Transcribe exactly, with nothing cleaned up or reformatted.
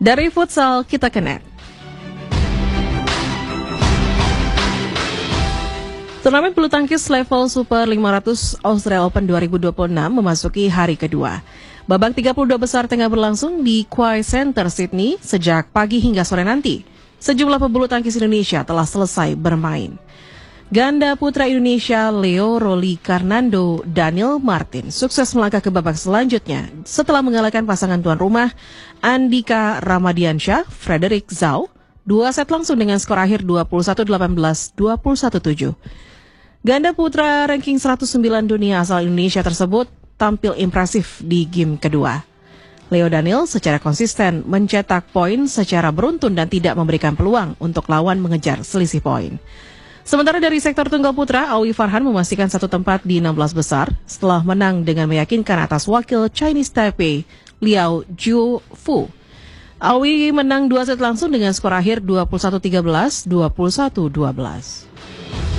Dari futsal kita connect. Turnamen bulu tangkis level Super lima ratus Australia Open dua ribu dua puluh enam memasuki hari kedua. Babak tiga puluh dua besar tengah berlangsung di Quay Center Sydney sejak pagi hingga sore nanti. Sejumlah pebulu tangkis Indonesia telah selesai bermain. Ganda putra Indonesia Leo Roli Karnando Daniel Martin sukses melangkah ke babak selanjutnya setelah mengalahkan pasangan tuan rumah Andika Ramadiansyah Frederick Zhao dua set langsung dengan skor akhir dua puluh satu delapan belas, dua puluh satu tujuh. Ganda putra ranking seratus sembilan dunia asal Indonesia tersebut tampil impresif di game kedua. Leo Daniel secara konsisten mencetak poin secara beruntun dan tidak memberikan peluang untuk lawan mengejar selisih poin. Sementara dari sektor tunggal putra, Awi Farhan memastikan satu tempat di enam belas besar setelah menang dengan meyakinkan atas wakil Chinese Taipei, Liao Jiufu. Awi menang dua set langsung dengan skor akhir dua puluh satu tiga belas, dua puluh satu dua belas.